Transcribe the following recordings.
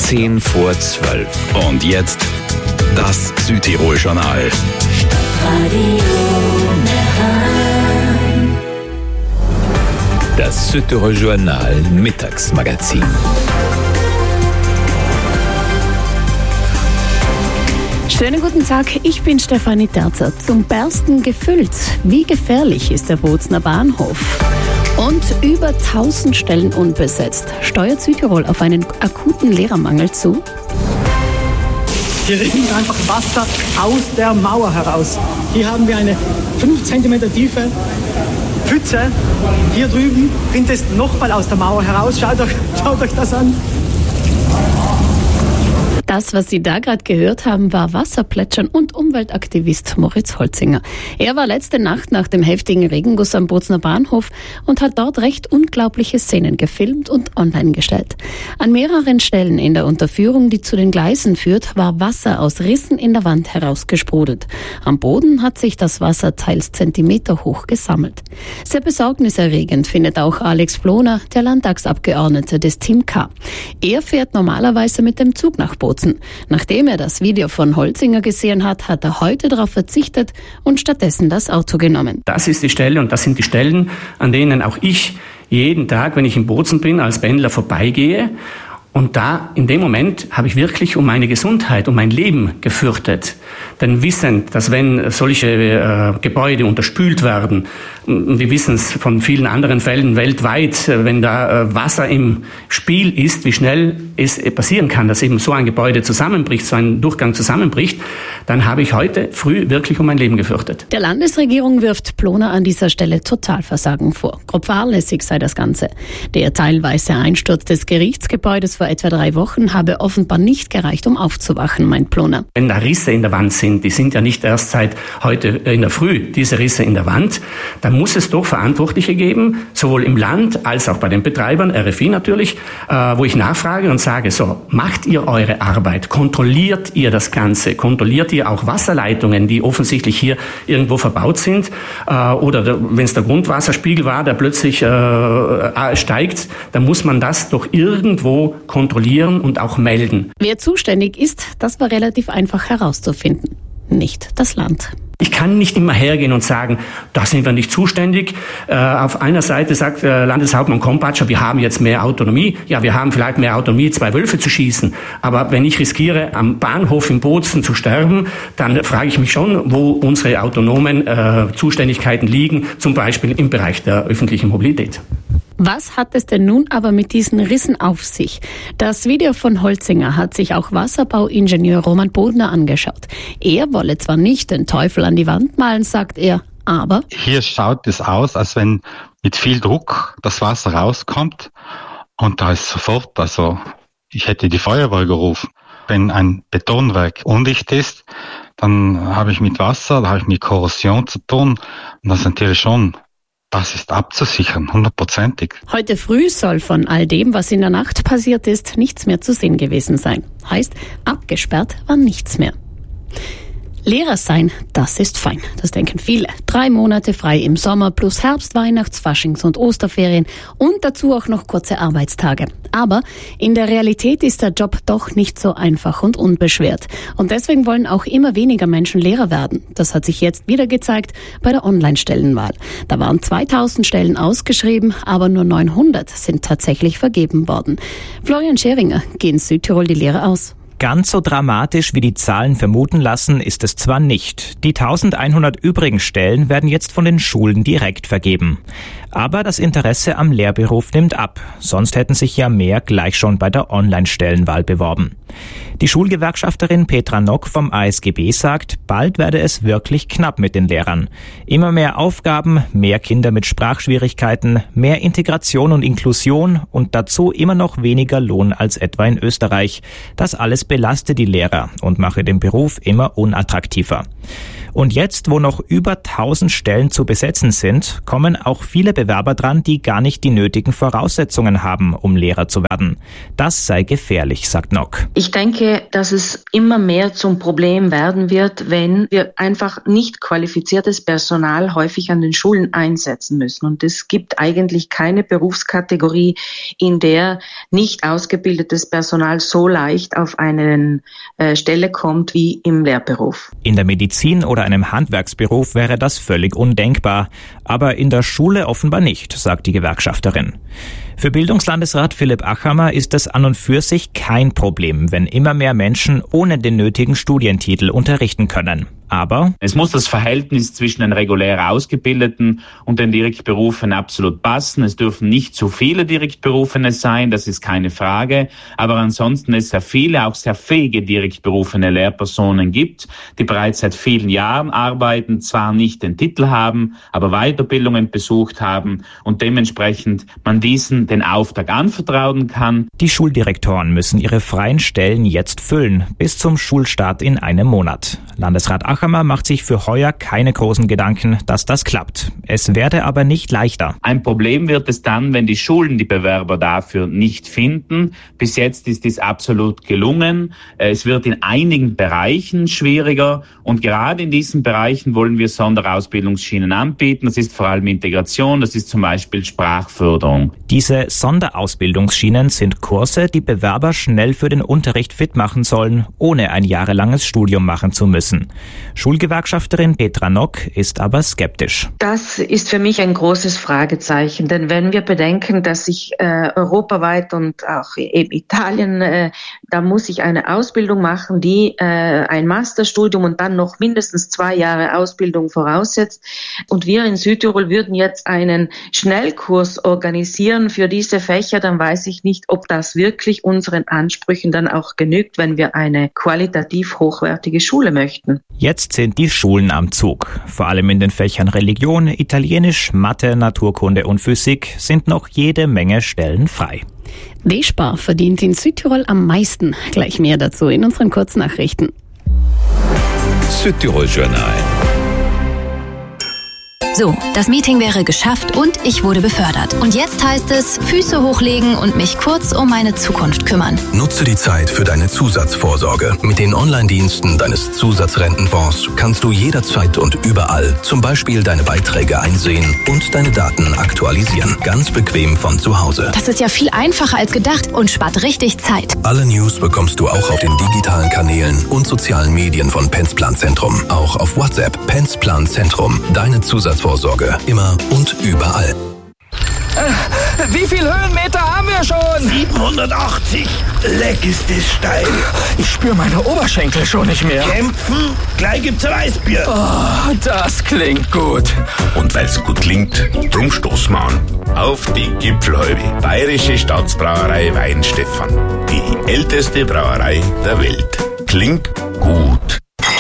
10:10. Und jetzt das Südtirol-Journal. Das Südtirol-Journal Mittagsmagazin. Schönen guten Tag, ich bin Stefanie Terzer. Zum Bersten gefüllt. Wie gefährlich ist der Bozner Bahnhof? Und über 1000 Stellen unbesetzt. Steuert Südtirol auf einen akuten Lehrermangel zu? Hier rinnt einfach Wasser aus der Mauer heraus. Hier haben wir eine 5 cm tiefe Pfütze. Hier drüben rinnt es nochmal aus der Mauer heraus. Schaut euch das an. Das, was Sie da gerade gehört haben, war Wasserplätschern und Umweltaktivist Moritz Holzinger. Er war letzte Nacht nach dem heftigen Regenguss am Bozner Bahnhof und hat dort recht unglaubliche Szenen gefilmt und online gestellt. An mehreren Stellen in der Unterführung, die zu den Gleisen führt, war Wasser aus Rissen in der Wand herausgesprudelt. Am Boden hat sich das Wasser teils Zentimeter hoch gesammelt. Sehr besorgniserregend findet auch Alex Ploner, der Landtagsabgeordnete des Team K. Er fährt normalerweise mit dem Zug nach Bozen. Nachdem er das Video von Holzinger gesehen hat, hat er heute darauf verzichtet und stattdessen das Auto genommen. Das ist die Stelle und das sind die Stellen, an denen auch ich jeden Tag, wenn ich in Bozen bin, als Pendler vorbeigehe. Und da, in dem Moment, habe ich wirklich um meine Gesundheit, um mein Leben gefürchtet. Denn wissend, dass wenn solche Gebäude unterspült werden, und wir wissen es von vielen anderen Fällen weltweit, wenn da Wasser im Spiel ist, wie schnell es passieren kann, dass eben so ein Gebäude zusammenbricht, so ein Durchgang zusammenbricht, dann habe ich heute früh wirklich um mein Leben gefürchtet. Der Landesregierung wirft Ploner an dieser Stelle Totalversagen vor. Grob fahrlässig sei das Ganze. Der teilweise Einsturz des Gerichtsgebäudes vor etwa 3 Wochen habe offenbar nicht gereicht, um aufzuwachen, meint Ploner. Wenn da Risse in der Wand sind, die sind ja nicht erst seit heute in der Früh, diese Risse in der Wand, dann muss es doch Verantwortliche geben, sowohl im Land als auch bei den Betreibern, RFI natürlich, wo ich nachfrage und sage, so, macht ihr eure Arbeit, kontrolliert ihr das Ganze, kontrolliert ihr auch Wasserleitungen, die offensichtlich hier irgendwo verbaut sind, oder wenn es der Grundwasserspiegel war, der plötzlich steigt, dann muss man das doch irgendwo kontrollieren und auch melden. Wer zuständig ist, das war relativ einfach herauszufinden. Nicht das Land. Ich kann nicht immer hergehen und sagen, da sind wir nicht zuständig. Auf einer Seite sagt Landeshauptmann Kompatscher, wir haben jetzt mehr Autonomie. Ja, wir haben vielleicht mehr Autonomie, 2 Wölfe zu schießen. Aber wenn ich riskiere, am Bahnhof in Bozen zu sterben, dann frage ich mich schon, wo unsere autonomen Zuständigkeiten liegen, zum Beispiel im Bereich der öffentlichen Mobilität. Was hat es denn nun aber mit diesen Rissen auf sich? Das Video von Holzinger hat sich auch Wasserbauingenieur Roman Bodner angeschaut. Er wolle zwar nicht den Teufel an die Wand malen, sagt er, aber... Hier schaut es aus, als wenn mit viel Druck das Wasser rauskommt und da ist sofort, ich hätte die Feuerwehr gerufen. Wenn ein Betonwerk undicht ist, dann habe ich mit Wasser, da habe ich mit Korrosion zu tun und das ist natürlich schon... Das ist abzusichern, 100%. Heute früh soll von all dem, was in der Nacht passiert ist, nichts mehr zu sehen gewesen sein. Heißt, abgesperrt war nichts mehr. Lehrer sein, das ist fein. Das denken viele. 3 Monate frei im Sommer plus Herbst, Weihnachts-, Faschings- und Osterferien und dazu auch noch kurze Arbeitstage. Aber in der Realität ist der Job doch nicht so einfach und unbeschwert. Und deswegen wollen auch immer weniger Menschen Lehrer werden. Das hat sich jetzt wieder gezeigt bei der Online-Stellenwahl. Da waren 2000 Stellen ausgeschrieben, aber nur 900 sind tatsächlich vergeben worden. Florian Scheringer, gehen Südtirol die Lehrer aus? Ganz so dramatisch, wie die Zahlen vermuten lassen, ist es zwar nicht. Die 1100 übrigen Stellen werden jetzt von den Schulen direkt vergeben. Aber das Interesse am Lehrberuf nimmt ab. Sonst hätten sich ja mehr gleich schon bei der Online-Stellenwahl beworben. Die Schulgewerkschafterin Petra Nock vom ASGB sagt, bald werde es wirklich knapp mit den Lehrern. Immer mehr Aufgaben, mehr Kinder mit Sprachschwierigkeiten, mehr Integration und Inklusion und dazu immer noch weniger Lohn als etwa in Österreich. Das alles belaste die Lehrer und mache den Beruf immer unattraktiver. Und jetzt, wo noch über 1000 Stellen zu besetzen sind, kommen auch viele Bewerber dran, die gar nicht die nötigen Voraussetzungen haben, um Lehrer zu werden. Das sei gefährlich, sagt Nock. Ich denke, dass es immer mehr zum Problem werden wird, wenn wir einfach nicht qualifiziertes Personal häufig an den Schulen einsetzen müssen. Und es gibt eigentlich keine Berufskategorie, in der nicht ausgebildetes Personal so leicht auf eine Stelle kommt wie im Lehrberuf. In der Medizin oder einem Handwerksberuf wäre das völlig undenkbar, aber in der Schule offenbar nicht, sagt die Gewerkschafterin. Für Bildungslandesrat Philipp Achammer ist es an und für sich kein Problem, wenn immer mehr Menschen ohne den nötigen Studientitel unterrichten können. Aber es muss das Verhältnis zwischen den regulär Ausgebildeten und den Direktberufenen absolut passen. Es dürfen nicht zu viele Direktberufene sein, das ist keine Frage. Aber ansonsten es sehr viele, auch sehr fähige direktberufene Lehrpersonen gibt, die bereits seit vielen Jahren arbeiten, zwar nicht den Titel haben, aber Weiterbildungen besucht haben und dementsprechend man diesen den Auftrag anvertrauen kann. Die Schuldirektoren müssen ihre freien Stellen jetzt füllen, bis zum Schulstart in einem Monat. Landesrat Achammer macht sich für heuer keine großen Gedanken, dass das klappt. Es werde aber nicht leichter. Ein Problem wird es dann, wenn die Schulen die Bewerber dafür nicht finden. Bis jetzt ist dies absolut gelungen. Es wird in einigen Bereichen schwieriger und gerade in diesen Bereichen wollen wir Sonderausbildungsschienen anbieten. Das ist vor allem Integration, das ist zum Beispiel Sprachförderung. Diese Sonderausbildungsschienen sind Kurse, die Bewerber schnell für den Unterricht fit machen sollen, ohne ein jahrelanges Studium machen zu müssen. Schulgewerkschafterin Petra Nock ist aber skeptisch. Das ist für mich ein großes Fragezeichen, denn wenn wir bedenken, dass sich europaweit und auch eben Italien, da muss ich eine Ausbildung machen, die ein Masterstudium und dann noch mindestens 2 Jahre Ausbildung voraussetzt. Und wir in Südtirol würden jetzt einen Schnellkurs organisieren für diese Fächer, dann weiß ich nicht, ob das wirklich unseren Ansprüchen dann auch genügt, wenn wir eine qualitativ hochwertige Schule möchten. Jetzt sind die Schulen am Zug. Vor allem in den Fächern Religion, Italienisch, Mathe, Naturkunde und Physik sind noch jede Menge Stellen frei. W-Spar verdient in Südtirol am meisten. Gleich mehr dazu in unseren Kurznachrichten. Südtirol Journal. So, das Meeting wäre geschafft und ich wurde befördert. Und jetzt heißt es, Füße hochlegen und mich kurz um meine Zukunft kümmern. Nutze die Zeit für deine Zusatzvorsorge. Mit den Online-Diensten deines Zusatzrentenfonds kannst du jederzeit und überall zum Beispiel deine Beiträge einsehen und deine Daten aktualisieren. Ganz bequem von zu Hause. Das ist ja viel einfacher als gedacht und spart richtig Zeit. Alle News bekommst du auch auf den digitalen Kanälen und sozialen Medien von Pensplan Zentrum. Auch auf WhatsApp. Pensplan Zentrum. Deine Zusatzvorsorge. Immer und überall. Wie viel Höhenmeter haben wir schon? 780. Leck ist das steil. Ich spüre meine Oberschenkel schon nicht mehr. Kämpfen? Gleich gibt's ein Weißbier. Oh, das klingt gut. Und weil's gut klingt, drum stoßen wir an. Auf die Gipfelhalbe. Bayerische Staatsbrauerei Weinstefan. Die älteste Brauerei der Welt. Klingt gut.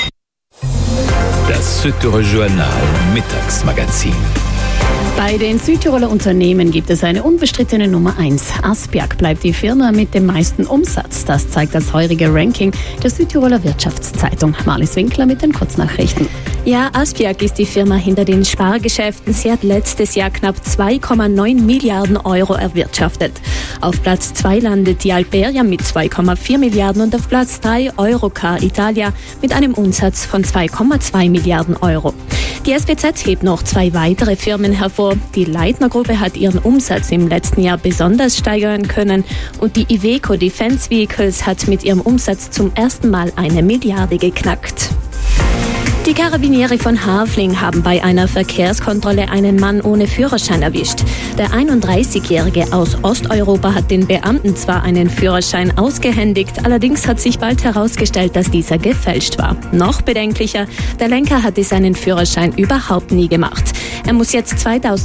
Das Südtirol Journal Mittagsmagazin. Bei den Südtiroler Unternehmen gibt es eine unbestrittene Nummer 1. Asbjag bleibt die Firma mit dem meisten Umsatz. Das zeigt das heurige Ranking der Südtiroler Wirtschaftszeitung. Marlies Winkler mit den Kurznachrichten. Ja, Asbjag ist die Firma hinter den Spargeschäften. Sie hat letztes Jahr knapp 2,9 Milliarden Euro erwirtschaftet. Auf Platz 2 landet die Alperia mit 2,4 Milliarden und auf Platz 3 Eurocar Italia mit einem Umsatz von 2,2 Milliarden Euro. Die SWZ hebt noch 2 weitere Firmen hervor. Die Leitner-Gruppe hat ihren Umsatz im letzten Jahr besonders steigern können und die Iveco Defence Vehicles hat mit ihrem Umsatz zum ersten Mal 1 Milliarde geknackt. Die Karabiniere von Hafling haben bei einer Verkehrskontrolle einen Mann ohne Führerschein erwischt. Der 31-Jährige aus Osteuropa hat den Beamten zwar einen Führerschein ausgehändigt, allerdings hat sich bald herausgestellt, dass dieser gefälscht war. Noch bedenklicher, der Lenker hatte seinen Führerschein überhaupt nie gemacht. Er muss jetzt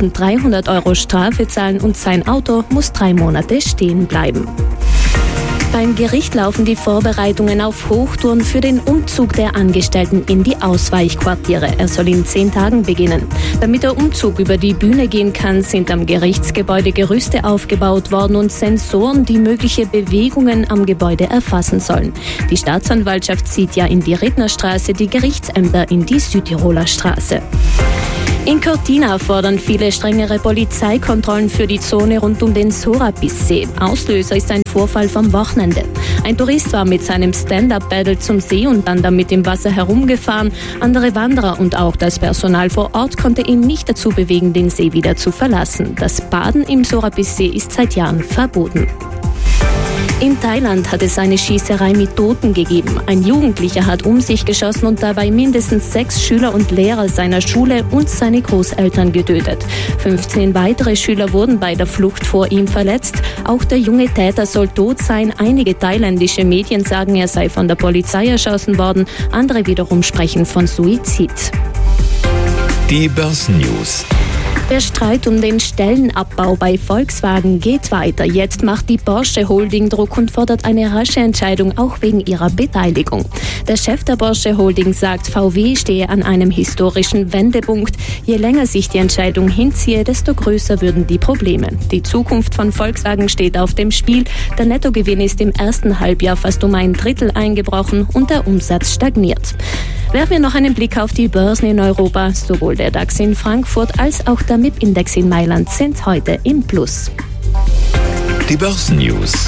2.300 Euro Strafe zahlen und sein Auto muss 3 Monate stehen bleiben. Beim Gericht laufen die Vorbereitungen auf Hochtouren für den Umzug der Angestellten in die Ausweichquartiere. Er soll in 10 Tagen beginnen. Damit der Umzug über die Bühne gehen kann, sind am Gerichtsgebäude Gerüste aufgebaut worden und Sensoren, die mögliche Bewegungen am Gebäude erfassen sollen. Die Staatsanwaltschaft zieht ja in die Rednerstraße, die Gerichtsämter in die Südtiroler Straße. In Cortina fordern viele strengere Polizeikontrollen für die Zone rund um den Sorapis-See. Auslöser ist ein Vorfall vom Wochenende. Ein Tourist war mit seinem Stand-Up-Paddle zum See und dann damit im Wasser herumgefahren. Andere Wanderer und auch das Personal vor Ort konnte ihn nicht dazu bewegen, den See wieder zu verlassen. Das Baden im Sorapis-See ist seit Jahren verboten. In Thailand hat es eine Schießerei mit Toten gegeben. Ein Jugendlicher hat um sich geschossen und dabei mindestens 6 Schüler und Lehrer seiner Schule und seine Großeltern getötet. 15 weitere Schüler wurden bei der Flucht vor ihm verletzt. Auch der junge Täter soll tot sein. Einige thailändische Medien sagen, er sei von der Polizei erschossen worden. Andere wiederum sprechen von Suizid. Die Börsennews. Der Streit um den Stellenabbau bei Volkswagen geht weiter. Jetzt macht die Porsche Holding Druck und fordert eine rasche Entscheidung, auch wegen ihrer Beteiligung. Der Chef der Porsche Holding sagt, VW stehe an einem historischen Wendepunkt. Je länger sich die Entscheidung hinziehe, desto größer würden die Probleme. Die Zukunft von Volkswagen steht auf dem Spiel. Der Nettogewinn ist im ersten Halbjahr fast um 1/3 eingebrochen und der Umsatz stagniert. Werfen wir noch einen Blick auf die Börsen in Europa. Sowohl der DAX in Frankfurt als auch der MIP-Index in Mailand sind heute im Plus. Die Börsennews.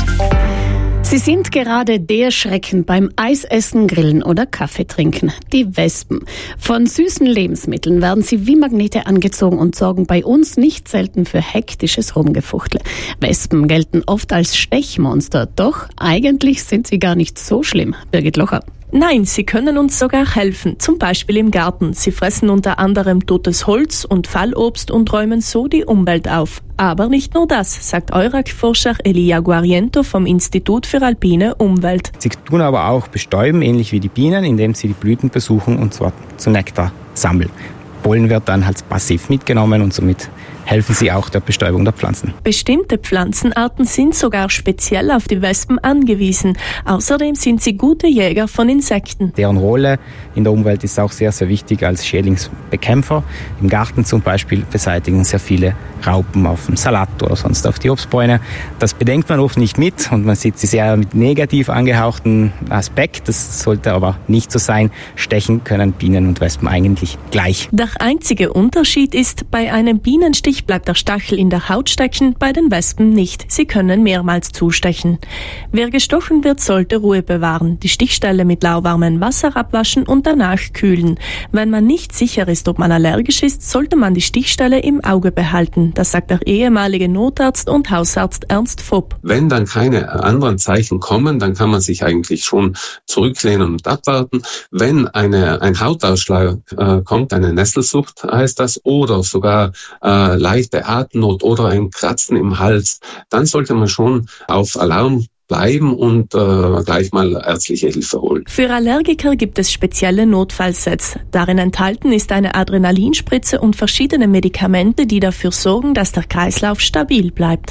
Sie sind gerade der Schrecken beim Eisessen, Grillen oder Kaffee trinken. Die Wespen. Von süßen Lebensmitteln werden sie wie Magnete angezogen und sorgen bei uns nicht selten für hektisches Rumgefuchtle. Wespen gelten oft als Stechmonster, doch eigentlich sind sie gar nicht so schlimm. Birgit Locher. Nein, sie können uns sogar helfen, zum Beispiel im Garten. Sie fressen unter anderem totes Holz und Fallobst und räumen so die Umwelt auf. Aber nicht nur das, sagt Eurac-Forscher Elia Guariento vom Institut für alpine Umwelt. Sie tun aber auch bestäuben, ähnlich wie die Bienen, indem sie die Blüten besuchen und zwar zu Nektar sammeln. Pollen wird dann halt passiv mitgenommen und somit helfen sie auch der Bestäubung der Pflanzen. Bestimmte Pflanzenarten sind sogar speziell auf die Wespen angewiesen. Außerdem sind sie gute Jäger von Insekten. Deren Rolle in der Umwelt ist auch sehr, sehr wichtig als Schädlingsbekämpfer. Im Garten zum Beispiel beseitigen sehr viele Raupen auf dem Salat oder sonst auf die Obstbäume. Das bedenkt man oft nicht mit und man sieht sie sehr mit negativ angehauchten Aspekt. Das sollte aber nicht so sein. Stechen können Bienen und Wespen eigentlich gleich. Der einzige Unterschied ist, bei einem Bienenstich bleibt der Stachel in der Haut stecken, bei den Wespen nicht. Sie können mehrmals zustechen. Wer gestochen wird, sollte Ruhe bewahren, die Stichstelle mit lauwarmem Wasser abwaschen und danach kühlen. Wenn man nicht sicher ist, ob man allergisch ist, sollte man die Stichstelle im Auge behalten. Das sagt der ehemalige Notarzt und Hausarzt Ernst Vopp. Wenn dann keine anderen Zeichen kommen, dann kann man sich eigentlich schon zurücklehnen und abwarten. Wenn ein Hautausschlag kommt, eine Nesselsucht heißt das, oder sogar leichte Atemnot oder ein Kratzen im Hals, dann sollte man schon auf Alarm bleiben und gleich mal ärztliche Hilfe holen. Für Allergiker gibt es spezielle Notfallsets. Darin enthalten ist eine Adrenalinspritze und verschiedene Medikamente, die dafür sorgen, dass der Kreislauf stabil bleibt.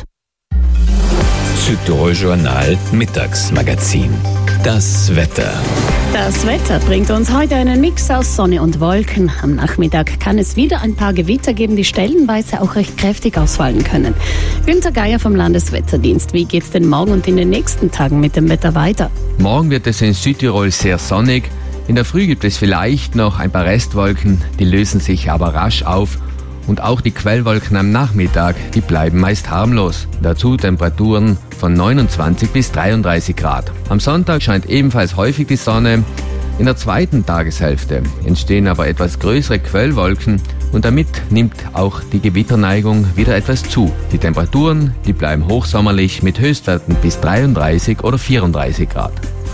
Südtirol Journal Mittagsmagazin. Das Wetter. Das Wetter bringt uns heute einen Mix aus Sonne und Wolken. Am Nachmittag kann es wieder ein paar Gewitter geben, die stellenweise auch recht kräftig ausfallen können. Günter Geier vom Landeswetterdienst. Wie geht's denn morgen und in den nächsten Tagen mit dem Wetter weiter? Morgen wird es in Südtirol sehr sonnig. In der Früh gibt es vielleicht noch ein paar Restwolken, die lösen sich aber rasch auf. Und auch die Quellwolken am Nachmittag, die bleiben meist harmlos. Dazu Temperaturen von 29 bis 33 Grad. Am Sonntag scheint ebenfalls häufig die Sonne. In der zweiten Tageshälfte entstehen aber etwas größere Quellwolken und damit nimmt auch die Gewitterneigung wieder etwas zu. Die Temperaturen, die bleiben hochsommerlich mit Höchstwerten bis 33 oder 34 Grad.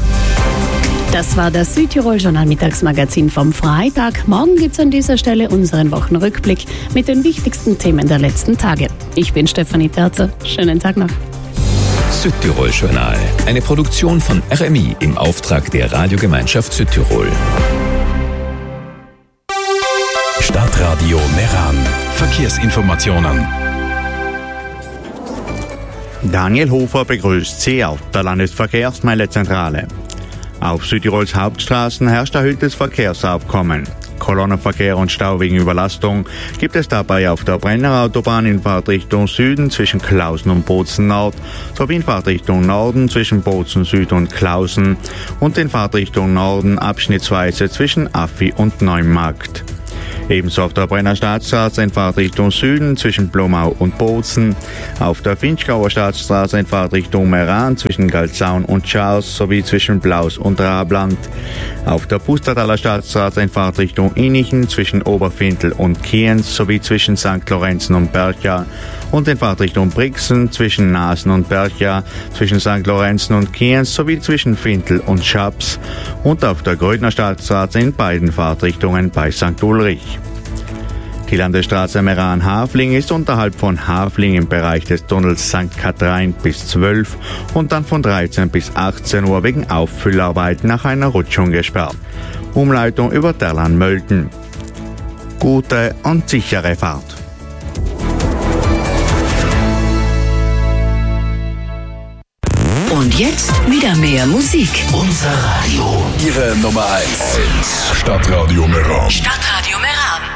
Das war das Südtirol-Journal-Mittagsmagazin vom Freitag. Morgen gibt es an dieser Stelle unseren Wochenrückblick mit den wichtigsten Themen der letzten Tage. Ich bin Stefanie Terzer. Schönen Tag noch. Südtirol Journal, eine Produktion von RMI im Auftrag der Radiogemeinschaft Südtirol. Stadtradio Meran. Verkehrsinformationen. Daniel Hofer begrüßt Sie auf der Landesverkehrsmeldezentrale. Auf Südtirols Hauptstraßen herrscht erhöhtes Verkehrsaufkommen. Kolonnenverkehr und Stau wegen Überlastung gibt es dabei auf der Brennerautobahn in Fahrtrichtung Süden zwischen Klausen und Bozen Nord sowie in Fahrtrichtung Norden zwischen Bozen Süd und Klausen und in Fahrtrichtung Norden abschnittsweise zwischen Affi und Neumarkt. Ebenso auf der Brenner Staatsstraße in Fahrtrichtung Süden zwischen Blomau und Bozen, auf der Finchgauer Staatsstraße in Fahrtrichtung Meran zwischen Galzaun und Schaus sowie zwischen Blaus und Rabland, auf der Pustertaler Staatsstraße in Fahrtrichtung Innichen zwischen Oberfintel und Kienz sowie zwischen St. Lorenzen und Bercha und in Fahrtrichtung Brixen zwischen Nasen und Bercha, zwischen St. Lorenzen und Kienz sowie zwischen Fintel und Schaps und auf der Grödner Staatsstraße in beiden Fahrtrichtungen bei St. Ulrich. Die Landesstraße Meran-Hafling ist unterhalb von Hafling im Bereich des Tunnels St. Kathrein bis 12 und dann von 13 bis 18 Uhr wegen Auffüllarbeiten nach einer Rutschung gesperrt. Umleitung über Derlan-Mölten. Gute und sichere Fahrt. Und jetzt wieder mehr Musik. Unser Radio. Ihre Nummer 1. Stadtradio Meran. Stadtradio Meran.